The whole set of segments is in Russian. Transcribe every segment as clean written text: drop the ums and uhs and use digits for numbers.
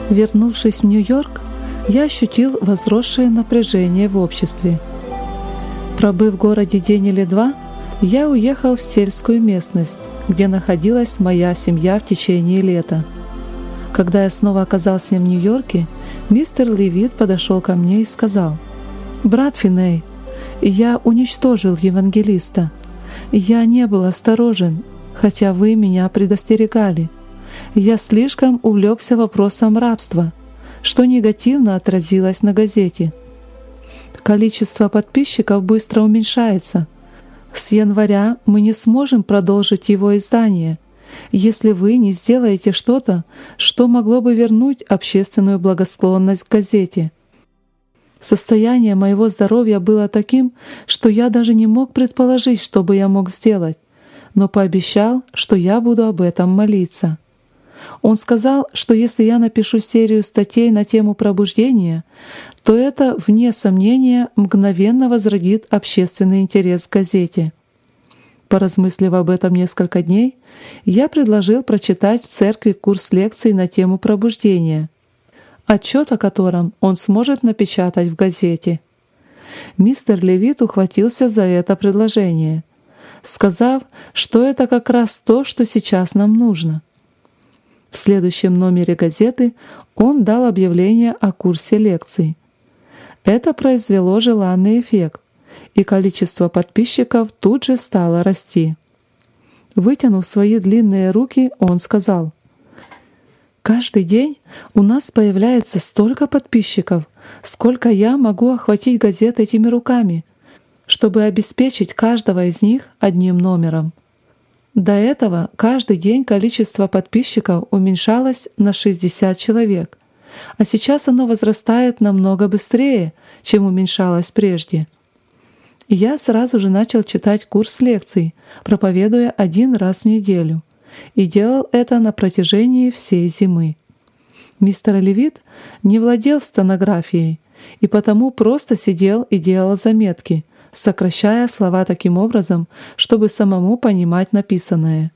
Вернувшись в Нью-Йорк, я ощутил возросшее напряжение в обществе. Пробыв в городе день или два, я уехал в сельскую местность, где находилась моя семья в течение лета. Когда я снова оказался в Нью-Йорке, мистер Левит подошел ко мне и сказал: «Брат Финей, я уничтожил евангелиста. Я не был осторожен, хотя вы меня предостерегали. Я слишком увлекся вопросом рабства, что негативно отразилось на газете. Количество подписчиков быстро уменьшается. С января мы не сможем продолжить его издание, если вы не сделаете что-то, что могло бы вернуть общественную благосклонность к газете. Состояние моего здоровья было таким, что я даже не мог предположить, что бы я мог сделать, но пообещал, что я буду об этом молиться. Он сказал, что если я напишу серию статей на тему пробуждения, то это, вне сомнения, мгновенно возродит общественный интерес к газете. Поразмыслив об этом несколько дней, я предложил прочитать в церкви курс лекций на тему пробуждения, отчет о котором он сможет напечатать в газете. Мистер Левит ухватился за это предложение, сказав, что это как раз то, что сейчас нам нужно. В следующем номере газеты он дал объявление о курсе лекций. Это произвело желанный эффект, и количество подписчиков тут же стало расти. Вытянув свои длинные руки, он сказал: «Каждый день у нас появляется столько подписчиков, сколько я могу охватить газет этими руками, чтобы обеспечить каждого из них одним номером». До этого каждый день количество подписчиков уменьшалось на 60 человек, а сейчас оно возрастает намного быстрее, чем уменьшалось прежде. Я сразу же начал читать курс лекций, проповедуя 1 раз в неделю, и делал это на протяжении всей зимы. Мистер Левит не владел стенографией и потому просто сидел и делал заметки, сокращая слова таким образом, чтобы самому понимать написанное.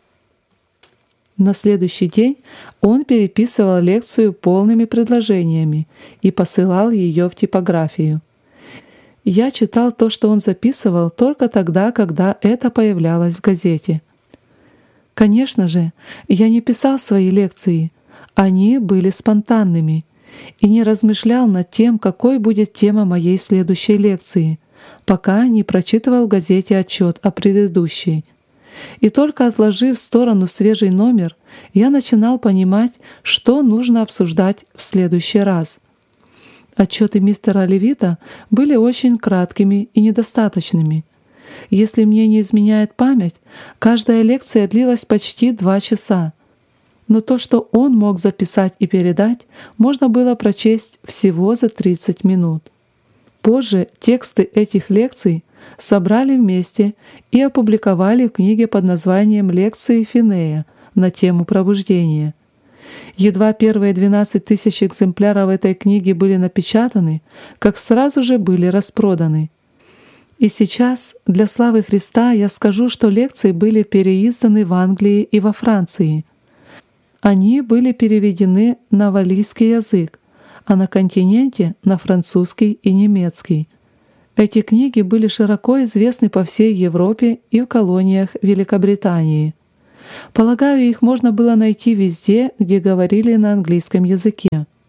На следующий день он переписывал лекцию полными предложениями и посылал ее в типографию. Я читал то, что он записывал, только тогда, когда это появлялось в газете. Конечно же, я не писал свои лекции, они были спонтанными, и не размышлял над тем, какой будет тема моей следующей лекции, пока не прочитывал в газете отчет о предыдущей. И только отложив в сторону свежий номер, я начинал понимать, что нужно обсуждать в следующий раз. Отчеты мистера Левита были очень краткими и недостаточными. Если мне не изменяет память, каждая лекция длилась почти 2 часа. Но то, что он мог записать и передать, можно было прочесть всего за 30 минут. Позже тексты этих лекций собрали вместе и опубликовали в книге под названием «Лекции Финея» на тему пробуждения. Едва первые 12 тысяч экземпляров этой книги были напечатаны, как сразу же были распроданы. И сейчас для славы Христа я скажу, что лекции были переизданы в Англии и во Франции. Они были переведены на валлийский язык, а на континенте — на французский и немецкий. Эти книги были широко известны по всей Европе и в колониях Великобритании. Полагаю, их можно было найти везде, где говорили на английском языке.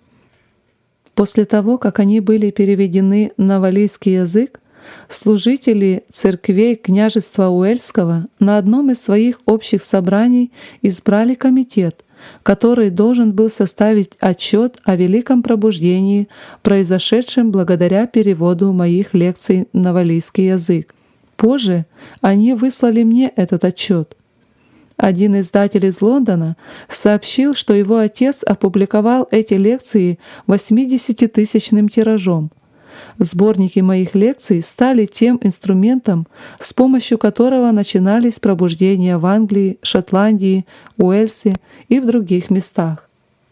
После того, как они были переведены на валлийский язык, служители церквей княжества Уэльского на одном из своих общих собраний избрали комитет, который должен был составить отчет о великом пробуждении, произошедшем благодаря переводу моих лекций на валлийский язык. Позже они выслали мне этот отчет. Один издатель из Лондона сообщил, что его отец опубликовал эти лекции 80-тысячным тиражом. Сборники моих лекций стали тем инструментом, с помощью которого начинались пробуждения в Англии, Шотландии, Уэльсе и в других местах.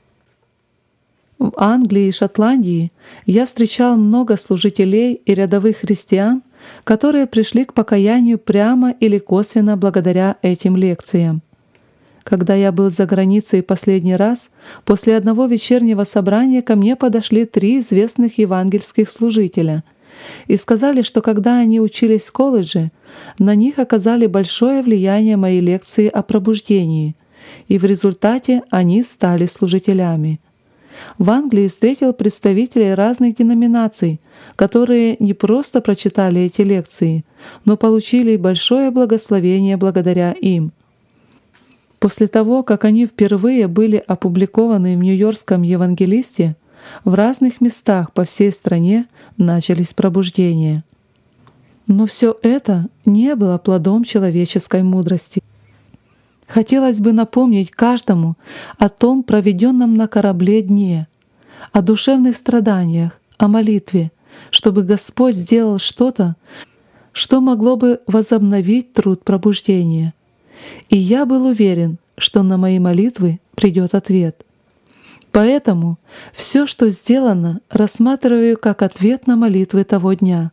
В Англии и Шотландии я встречал много служителей и рядовых христиан, которые пришли к покаянию прямо или косвенно благодаря этим лекциям. Когда я был за границей последний раз, после одного вечернего собрания ко мне подошли 3 известных евангельских служителя и сказали, что когда они учились в колледже, на них оказали большое влияние мои лекции о пробуждении, и в результате они стали служителями. В Англии встретил представителей разных деноминаций, которые не просто прочитали эти лекции, но получили большое благословение благодаря им. После того, как они впервые были опубликованы в Нью-Йоркском Евангелисте, в разных местах по всей стране начались пробуждения. Но все это не было плодом человеческой мудрости. Хотелось бы напомнить каждому о том проведенном на корабле дне, о душевных страданиях, о молитве, чтобы Господь сделал что-то, что могло бы возобновить труд пробуждения. И я был уверен, что на мои молитвы придет ответ. Поэтому все, что сделано, рассматриваю как ответ на молитвы того дня.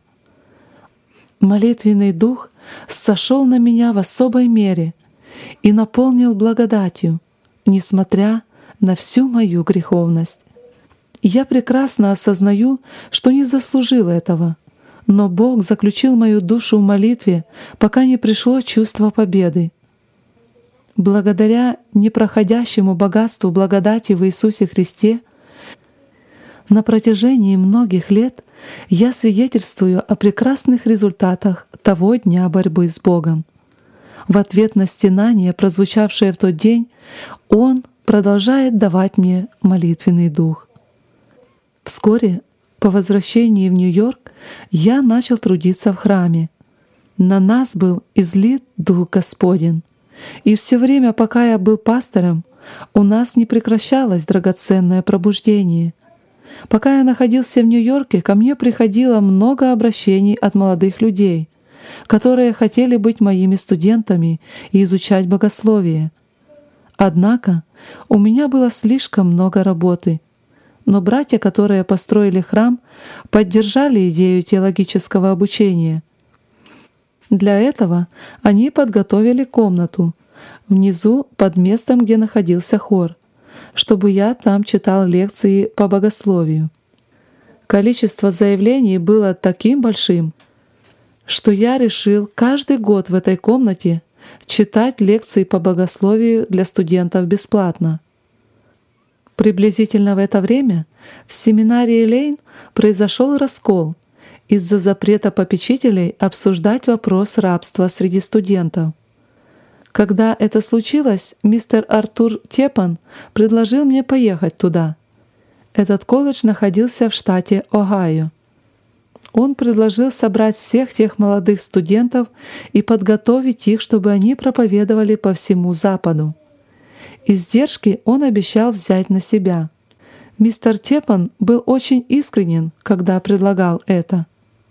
Молитвенный дух сошел на меня в особой мере и наполнил благодатью, несмотря на всю мою греховность. Я прекрасно осознаю, что не заслужил этого, но Бог заключил мою душу в молитве, пока не пришло чувство победы. Благодаря непроходящему богатству благодати в Иисусе Христе, на протяжении многих лет я свидетельствую о прекрасных результатах того дня борьбы с Богом. В ответ на стенание, прозвучавшее в тот день, Он продолжает давать мне молитвенный дух. Вскоре, по возвращении в Нью-Йорк, я начал трудиться в храме. На нас был излит Дух Господень. И все время, пока я был пастором, у нас не прекращалось драгоценное пробуждение. Пока я находился в Нью-Йорке, ко мне приходило много обращений от молодых людей, которые хотели быть моими студентами и изучать богословие. Однако у меня было слишком много работы, но братья, которые построили храм, поддержали идею теологического обучения. Для этого они подготовили комнату внизу под местом, где находился хор, чтобы я там читал лекции по богословию. Количество заявлений было таким большим, что я решил каждый год в этой комнате читать лекции по богословию для студентов бесплатно. Приблизительно в это время в семинарии Лейн произошел раскол из-за запрета попечителей обсуждать вопрос рабства среди студентов. Когда это случилось, мистер Артур Тепан предложил мне поехать туда. Этот колледж находился в штате Огайо. Он предложил собрать всех тех молодых студентов и подготовить их, чтобы они проповедовали по всему Западу. Издержки он обещал взять на себя. Мистер Тепан был очень искренен, когда предлагал это.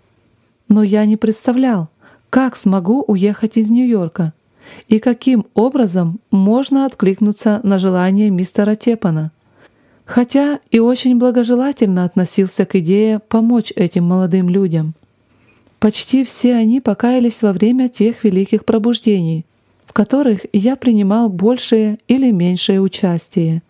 Но я не представлял, как смогу уехать из Нью-Йорка и каким образом можно откликнуться на желание мистера Тепана, хотя и очень благожелательно относился к идее помочь этим молодым людям. Почти все они покаялись во время тех великих пробуждений, в которых я принимал большее или меньшее участие.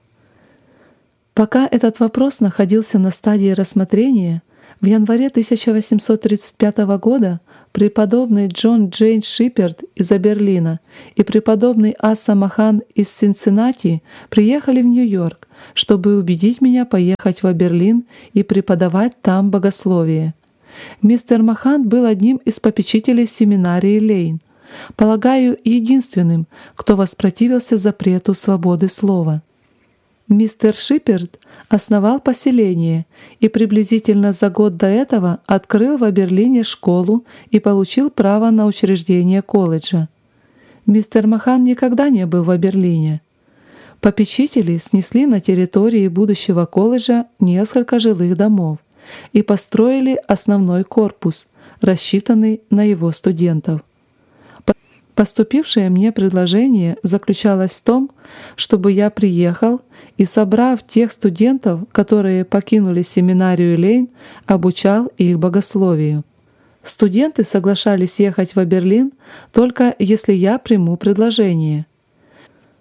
Пока этот вопрос находился на стадии рассмотрения, в январе 1835 года преподобный Джон Джеймс Шиперд из Берлина и преподобный Аса Махан из Цинциннати приехали в Нью-Йорк, чтобы убедить меня поехать в Берлин и преподавать там богословие. Мистер Махан был одним из попечителей семинарии Лейн, полагаю, единственным, кто воспротивился запрету свободы слова. Мистер Шиперд основал поселение и приблизительно за год до этого открыл в Берлине школу и получил право на учреждение колледжа. Мистер Махан никогда не был в Берлине. Попечители снесли на территории будущего колледжа несколько жилых домов и построили основной корпус, рассчитанный на его студентов. Поступившее мне предложение заключалось в том, чтобы я приехал и, собрав тех студентов, которые покинули семинарию Лейн, обучал их богословию. Студенты соглашались ехать в Берлин только если я приму предложение.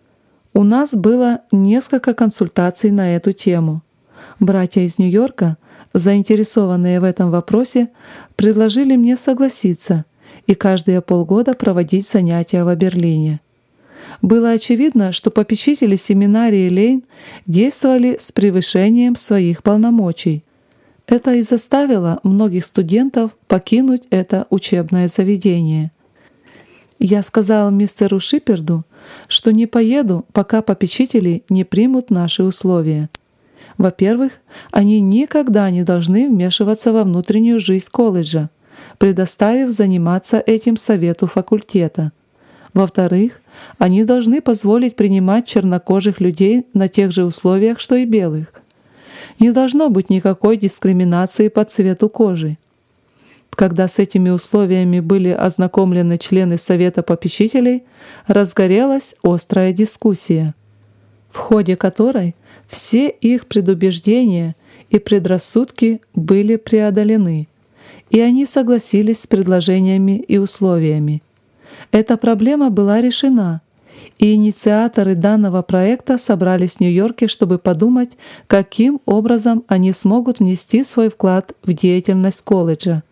У нас было несколько консультаций на эту тему. Братья из Нью-Йорка, заинтересованные в этом вопросе, предложили мне согласиться и каждые полгода проводить занятия в Аберлине. Было очевидно, что попечители семинарии Лейн действовали с превышением своих полномочий. Это и заставило многих студентов покинуть это учебное заведение. Я сказал мистеру Шиперду, что не поеду, пока попечители не примут наши условия. Во-первых, они никогда не должны вмешиваться во внутреннюю жизнь колледжа, предоставив заниматься этим совету факультета. Во-вторых, они должны позволить принимать чернокожих людей на тех же условиях, что и белых. Не должно быть никакой дискриминации по цвету кожи. Когда с этими условиями были ознакомлены члены Совета попечителей, разгорелась острая дискуссия, в ходе которой все их предубеждения и предрассудки были преодолены, и они согласились с предложениями и условиями. Эта проблема была решена, и инициаторы данного проекта собрались в Нью-Йорке, чтобы подумать, каким образом они смогут внести свой вклад в деятельность колледжа.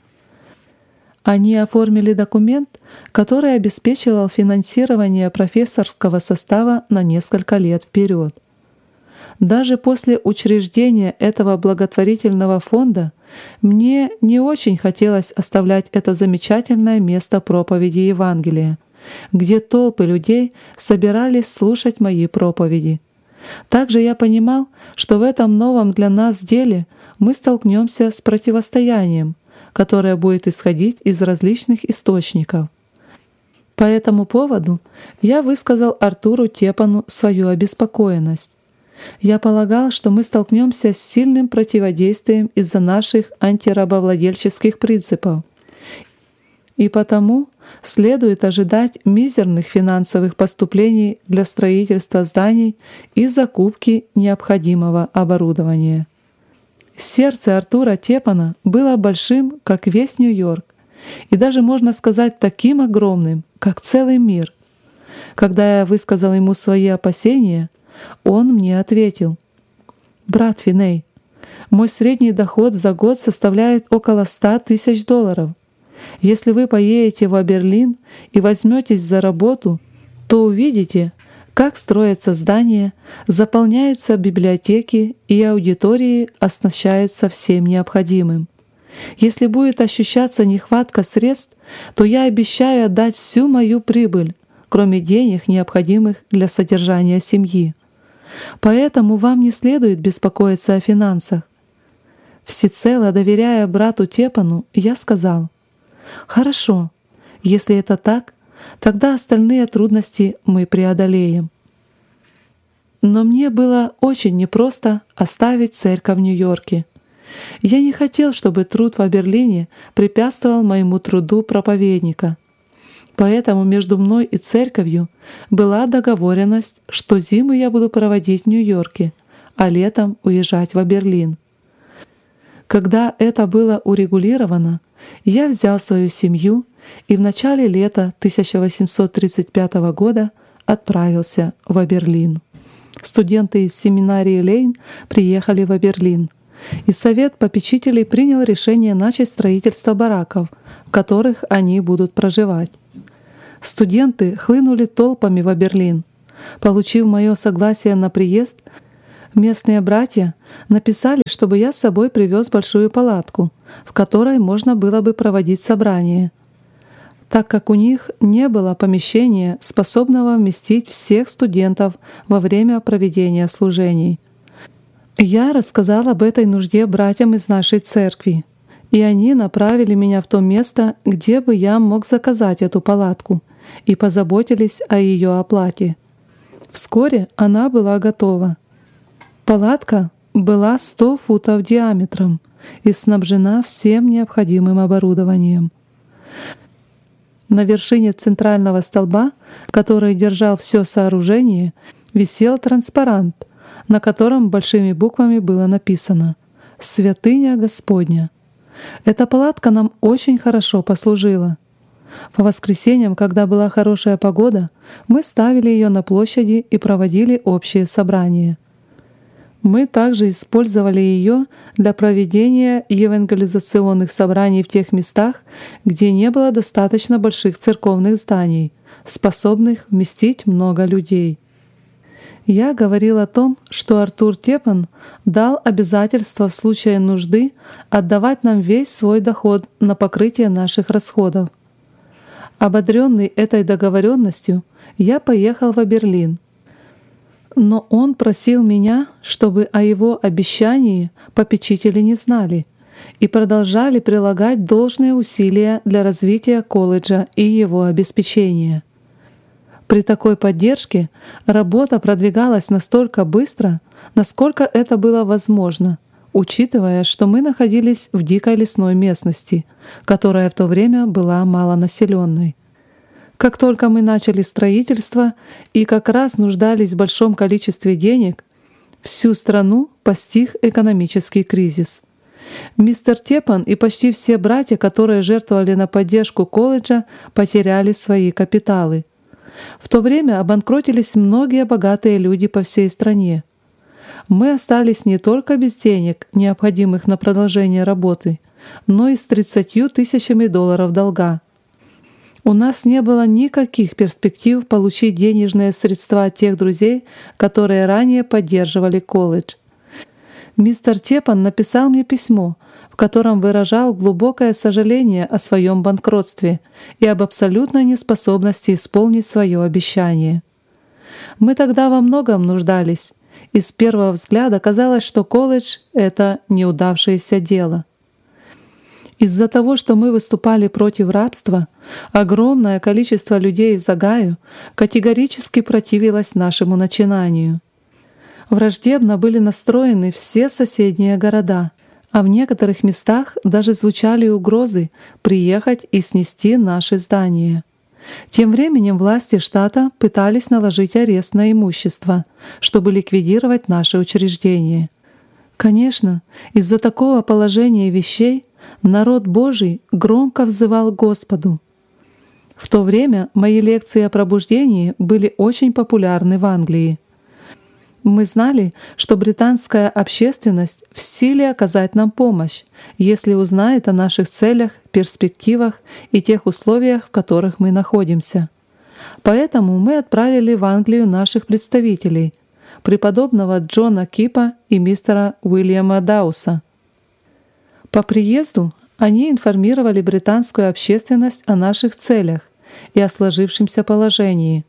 Они оформили документ, который обеспечивал финансирование профессорского состава на несколько лет вперед. Даже после учреждения этого благотворительного фонда мне не очень хотелось оставлять это замечательное место проповеди Евангелия, где толпы людей собирались слушать мои проповеди. Также я понимал, что в этом новом для нас деле мы столкнемся с противостоянием, которое будет исходить из различных источников. По этому поводу я высказал Артуру Тепану свою обеспокоенность. Я полагал, что мы столкнемся с сильным противодействием из-за наших антирабовладельческих принципов, и потому следует ожидать мизерных финансовых поступлений для строительства зданий и закупки необходимого оборудования. Сердце Артура Тепана было большим, как весь Нью-Йорк, и даже, можно сказать, таким огромным, как целый мир. Когда я высказал ему свои опасения, он мне ответил: «Брат Финей, мой средний доход за год составляет около $100 000. Если вы поедете в Аберлин и возьметесь за работу, то увидите, как строятся здания, заполняются библиотеки и аудитории оснащаются всем необходимым. Если будет ощущаться нехватка средств, то я обещаю отдать всю мою прибыль, кроме денег, необходимых для содержания семьи. Поэтому вам не следует беспокоиться о финансах». Всецело доверяя брату Тепану, я сказал: «Хорошо, если это так, тогда остальные трудности мы преодолеем». Но мне было очень непросто оставить церковь в Нью-Йорке. Я не хотел, чтобы труд в Аберлине препятствовал моему труду проповедника. Поэтому между мной и церковью была договоренность, что зиму я буду проводить в Нью-Йорке, а летом уезжать в Аберлин. Когда это было урегулировано, я взял свою семью и в начале лета 1835 года отправился в Аберлин. Студенты из семинарии Лейн приехали в Аберлин, и совет попечителей принял решение начать строительство бараков, в которых они будут проживать. Студенты хлынули толпами в Аберлин. Получив мое согласие на приезд, местные братья написали, чтобы я с собой привез большую палатку, в которой можно было бы проводить собрания, так как у них не было помещения, способного вместить всех студентов во время проведения служений. Я рассказал об этой нужде братьям из нашей церкви, и они направили меня в то место, где бы я мог заказать эту палатку, и позаботились о ее оплате. Вскоре она была готова. Палатка была 100 футов диаметром и снабжена всем необходимым оборудованием. На вершине центрального столба, который держал все сооружение, висел транспарант, на котором большими буквами было написано «Святыня Господня». Эта палатка нам очень хорошо послужила. По воскресеньям, когда была хорошая погода, мы ставили ее на площади и проводили общие собрания. Мы также использовали ее для проведения евангелизационных собраний в тех местах, где не было достаточно больших церковных зданий, способных вместить много людей. Я говорил о том, что Артур Тепан дал обязательство в случае нужды отдавать нам весь свой доход на покрытие наших расходов. Ободренный этой договоренностью, я поехал в Берлин. Но он просил меня, чтобы о его обещании попечители не знали и продолжали прилагать должные усилия для развития колледжа и его обеспечения. При такой поддержке работа продвигалась настолько быстро, насколько это было возможно, учитывая, что мы находились в дикой лесной местности, которая в то время была малонаселенной. Как только мы начали строительство и как раз нуждались в большом количестве денег, всю страну постиг экономический кризис. Мистер Тепан и почти все братья, которые жертвовали на поддержку колледжа, потеряли свои капиталы. В то время обанкротились многие богатые люди по всей стране. Мы остались не только без денег, необходимых на продолжение работы, но и с 30 тысячами долларов долга. У нас не было никаких перспектив получить денежные средства от тех друзей, которые ранее поддерживали колледж. Мистер Тепан написал мне письмо, в котором выражал глубокое сожаление о своем банкротстве и об абсолютной неспособности исполнить свое обещание. Мы тогда во многом нуждались, и с первого взгляда казалось, что колледж — это неудавшееся дело. Из-за того, что мы выступали против рабства, огромное количество людей в Огайо категорически противилось нашему начинанию. Враждебно были настроены все соседние города, а в некоторых местах даже звучали угрозы приехать и снести наши здания. Тем временем власти штата пытались наложить арест на имущество, чтобы ликвидировать наши учреждения. Конечно, из-за такого положения вещей народ Божий громко взывал к Господу. В то время мои лекции о пробуждении были очень популярны в Англии. Мы знали, что британская общественность в силе оказать нам помощь, если узнает о наших целях, перспективах и тех условиях, в которых мы находимся. Поэтому мы отправили в Англию наших представителей, преподобного Джона Кипа и мистера Уильяма Дауса. По приезду они информировали британскую общественность о наших целях и о сложившемся положении.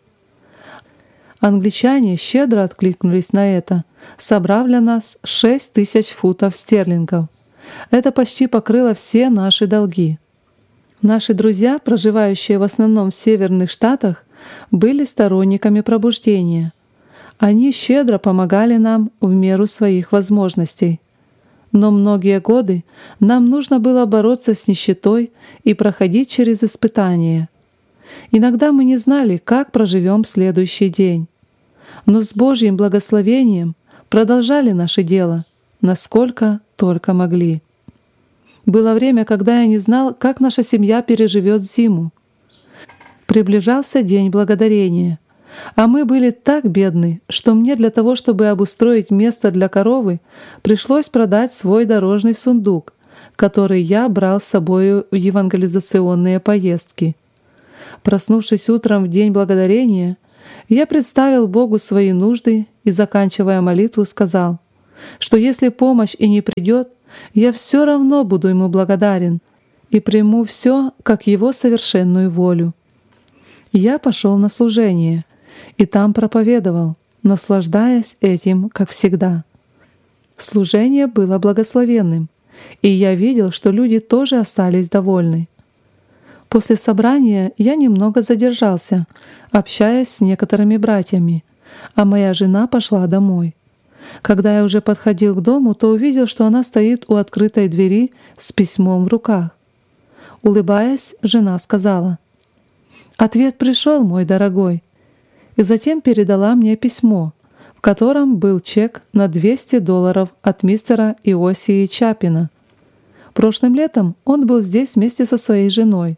Англичане щедро откликнулись на это, собрав для нас 6000 фунтов стерлингов. Это почти покрыло все наши долги. Наши друзья, проживающие в основном в северных штатах, были сторонниками пробуждения. Они щедро помогали нам в меру своих возможностей. Но многие годы нам нужно было бороться с нищетой и проходить через испытания. Иногда мы не знали, как проживем следующий день. Но с Божьим благословением продолжали наше дело, насколько только могли. Было время, когда я не знал, как наша семья переживет зиму. Приближался День Благодарения, а мы были так бедны, что мне для того, чтобы обустроить место для коровы, пришлось продать свой дорожный сундук, который я брал с собой в евангелизационные поездки. Проснувшись утром в День Благодарения, я представил Богу свои нужды и, заканчивая молитву, сказал, что если помощь и не придет, я все равно буду Ему благодарен и приму все как Его совершенную волю. Я пошел на служение и там проповедовал, наслаждаясь этим, как всегда. Служение было благословенным, и я видел, что люди тоже остались довольны. После собрания я немного задержался, общаясь с некоторыми братьями, а моя жена пошла домой. Когда я уже подходил к дому, то увидел, что она стоит у открытой двери с письмом в руках. Улыбаясь, жена сказала: «Ответ пришел, мой дорогой», и затем передала мне письмо, в котором был чек на $200 от мистера Иосии Чапина. Прошлым летом он был здесь вместе со своей женой.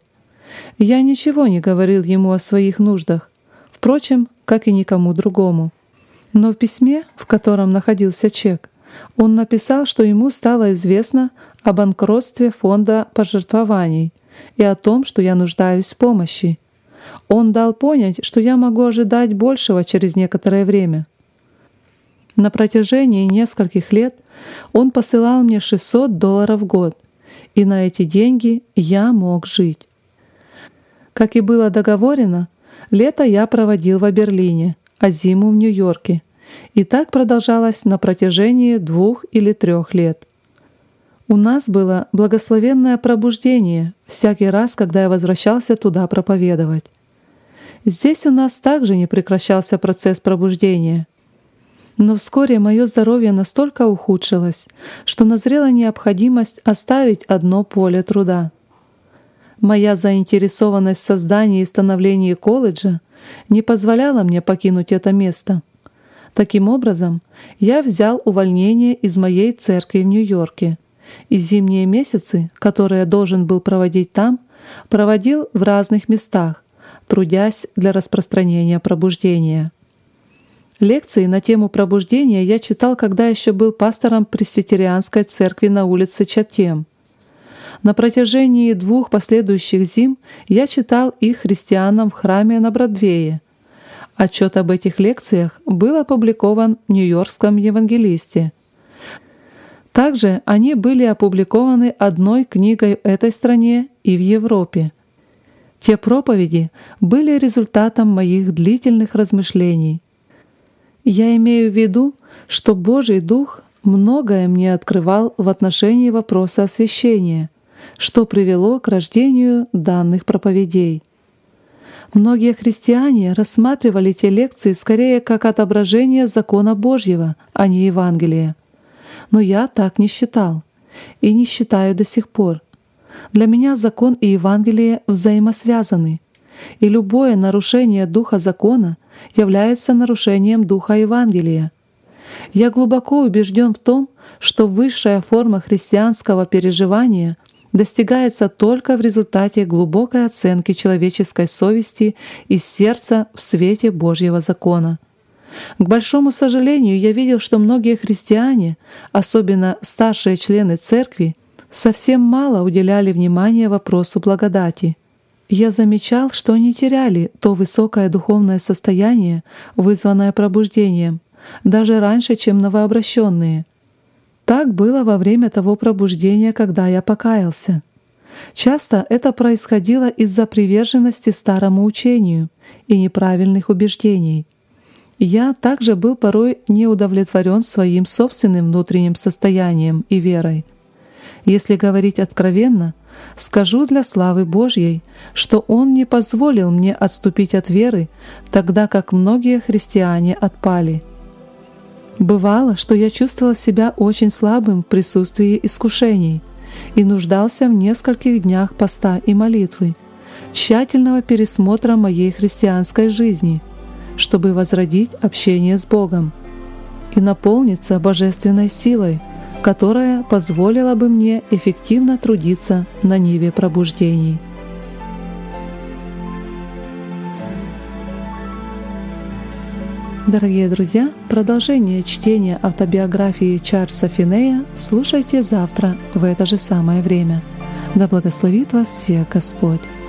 Я ничего не говорил ему о своих нуждах, впрочем, как и никому другому. Но в письме, в котором находился чек, он написал, что ему стало известно о банкротстве фонда пожертвований и о том, что я нуждаюсь в помощи. Он дал понять, что я могу ожидать большего через некоторое время. На протяжении нескольких лет он посылал мне $600 в год, и на эти деньги я мог жить. Как и было договорено, лето я проводил в Берлине, а зиму в Нью-Йорке. И так продолжалось на протяжении 2 или 3 лет. У нас было благословенное пробуждение всякий раз, когда я возвращался туда проповедовать. Здесь у нас также не прекращался процесс пробуждения. Но вскоре мое здоровье настолько ухудшилось, что назрела необходимость оставить одно поле труда. Моя заинтересованность в создании и становлении колледжа не позволяла мне покинуть это место. Таким образом, я взял увольнение из моей церкви в Нью-Йорке, и зимние месяцы, которые я должен был проводить там, проводил в разных местах, трудясь для распространения пробуждения. Лекции на тему пробуждения я читал, когда еще был пастором пресвитерианской церкви на улице Чатем. На протяжении 2 последующих зим я читал их христианам в храме на Бродвее. Отчет об этих лекциях был опубликован в Нью-Йоркском Евангелисте. Также они были опубликованы одной книгой в этой стране и в Европе. Те проповеди были результатом моих длительных размышлений. Я имею в виду, что Божий Дух многое мне открывал в отношении вопроса освящения, что привело к рождению данных проповедей. Многие христиане рассматривали те лекции скорее как отображение закона Божьего, а не Евангелия. Но я так не считал и не считаю до сих пор. Для меня закон и Евангелие взаимосвязаны, и любое нарушение духа закона является нарушением духа Евангелия. Я глубоко убежден в том, что высшая форма христианского переживания достигается только в результате глубокой оценки человеческой совести и сердца в свете Божьего закона. К большому сожалению, я видел, что многие христиане, особенно старшие члены церкви, совсем мало уделяли внимания вопросу благодати. Я замечал, что они теряли то высокое духовное состояние, вызванное пробуждением, даже раньше, чем новообращенные. Так было во время того пробуждения, когда я покаялся. Часто это происходило из-за приверженности старому учению и неправильных убеждений. Я также был порой не удовлетворен своим собственным внутренним состоянием и верой. Если говорить откровенно, скажу для славы Божьей, что Он не позволил мне отступить от веры, тогда как многие христиане отпали. Бывало, что я чувствовал себя очень слабым в присутствии искушений и нуждался в нескольких днях поста и молитвы, тщательного пересмотра моей христианской жизни, чтобы возродить общение с Богом и наполниться божественной силой, которая позволила бы мне эффективно трудиться на ниве пробуждений. Дорогие друзья, продолжение чтения автобиографии Чарльза Финея слушайте завтра в это же самое время. Да благословит вас всех Господь!